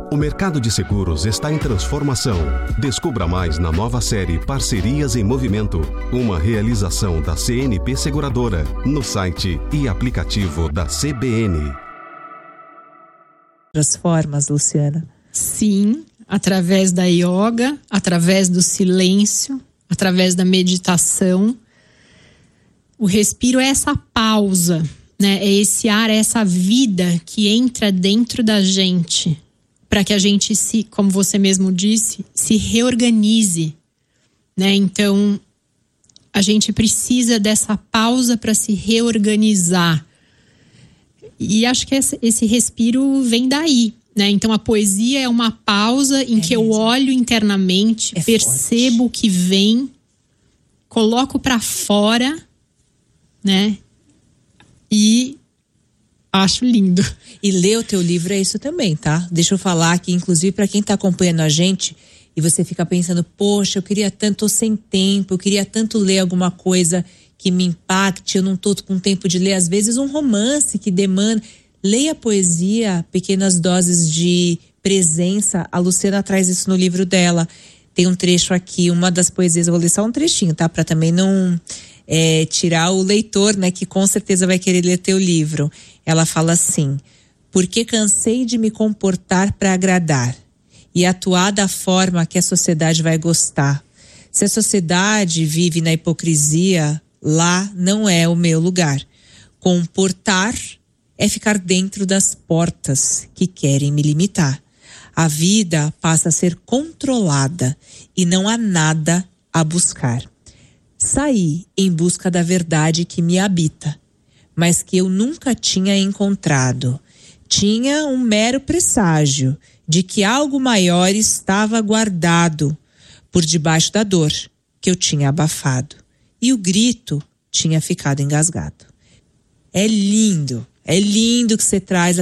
O mercado de seguros está em transformação. Descubra mais na nova série Parcerias em Movimento, uma realização da CNP Seguradora, no site e aplicativo da CBN. Outras formas, Luciana? Sim, através da yoga, através do silêncio, através da meditação. O respiro é essa pausa, né? É esse ar, é essa vida que entra dentro da gente, para que a gente como você mesmo disse, se reorganize, né? Então, a gente precisa dessa pausa para se reorganizar. E acho que esse respiro vem daí, né? Então, a poesia é uma pausa em que eu olho internamente, percebo o que vem, coloco para fora, né? E acho lindo. E ler o teu livro é isso também, tá? Deixa eu falar aqui, inclusive, para quem tá acompanhando a gente e você fica pensando, poxa, eu queria tanto, tô sem tempo, eu queria tanto ler alguma coisa que me impacte, eu não tô com tempo de ler, às vezes um romance que demanda. Leia poesia, pequenas doses de presença. A Luciana traz isso no livro dela. Tem um trecho aqui, uma das poesias, eu vou ler só um trechinho, tá? Pra também não tirar o leitor, né? Que com certeza vai querer ler teu livro. Ela fala assim: porque cansei de me comportar para agradar e atuar da forma que a sociedade vai gostar. Se a sociedade vive na hipocrisia, lá não é o meu lugar. Comportar é ficar dentro das portas que querem me limitar. A vida passa a ser controlada e não há nada a buscar. Saí em busca da verdade que me habita, mas que eu nunca tinha encontrado. Tinha um mero presságio de que algo maior estava guardado por debaixo da dor que eu tinha abafado. E o grito tinha ficado engasgado. É lindo que você traz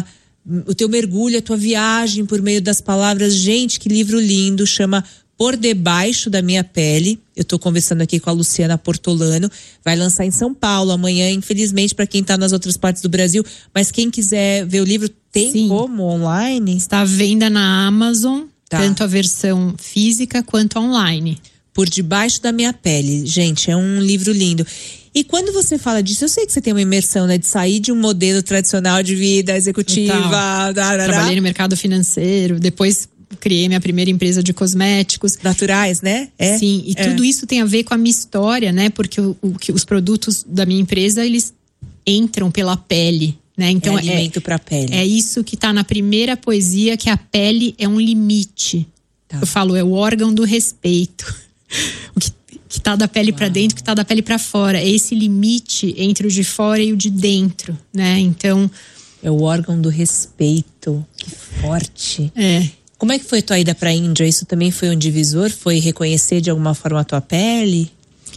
o teu mergulho, a tua viagem por meio das palavras. Gente, que livro lindo, chama Por Debaixo da Minha Pele. Eu tô conversando aqui com a Luciana Portolano, vai lançar em São Paulo amanhã, infelizmente para quem tá nas outras partes do Brasil, mas quem quiser ver o livro, tem Sim. Como online? Está à venda na Amazon, tanto a versão física quanto online. Por Debaixo da Minha Pele, gente, é um livro lindo. E quando você fala disso, eu sei que você tem uma imersão, né, de sair de um modelo tradicional de vida executiva. Trabalhei no mercado financeiro, depois criei minha primeira empresa de cosméticos. Naturais, né? Sim, e tudo isso tem a ver com a minha história, né? Porque os produtos da minha empresa, eles entram pela pele, né? Então, alimento pra pele. É isso que tá na primeira poesia, que a pele é um limite. Tá. Eu falo, é o órgão do respeito. O que tá da pele pra dentro, o que tá da pele pra fora. É esse limite entre o de fora e o de dentro, né? Então... é o órgão do respeito. Que forte. Como é que foi tua ida pra Índia? Isso também foi um divisor? Foi reconhecer de alguma forma a tua pele?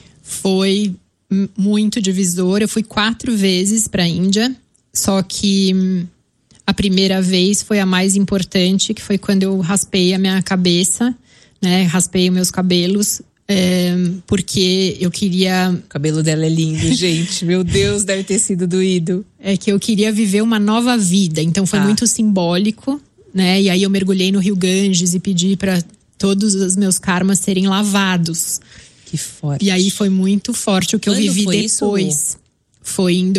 Foi muito divisor. Eu fui 4 vezes pra Índia. Só que a primeira vez foi a mais importante, que foi quando eu raspei a minha cabeça, né? Raspei os meus cabelos. Porque eu queria... O cabelo dela é lindo, gente. Meu Deus, deve ter sido doído. É que eu queria viver uma nova vida. Então foi muito simbólico, né? E aí eu mergulhei no Rio Ganges e pedi para todos os meus karmas serem lavados. Que forte. E aí foi muito forte o que eu vivi depois. Isso? Foi em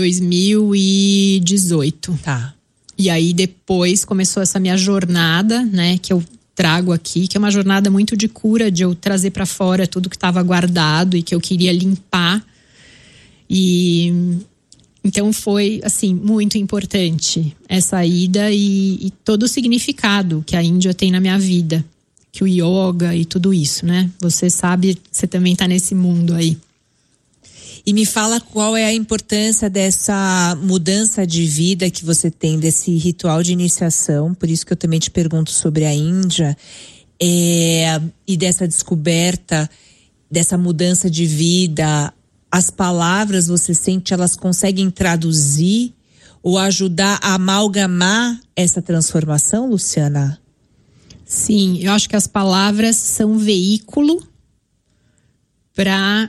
2018. Tá. E aí depois começou essa minha jornada, né? Que eu trago aqui, que é uma jornada muito de cura, de eu trazer para fora tudo que estava guardado e que eu queria limpar. E então foi, assim, muito importante essa ida e todo o significado que a Índia tem na minha vida, que o yoga e tudo isso, né? Você sabe, você também tá nesse mundo aí. E me fala qual é a importância dessa mudança de vida que você tem, desse ritual de iniciação, por isso que eu também te pergunto sobre a Índia, e dessa descoberta, dessa mudança de vida. As palavras, você sente, elas conseguem traduzir ou ajudar a amalgamar essa transformação, Luciana? Sim, eu acho que as palavras são um veículo para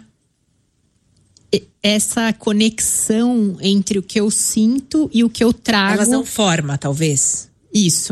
essa conexão entre o que eu sinto e o que eu trago. Elas dão forma, talvez? Isso.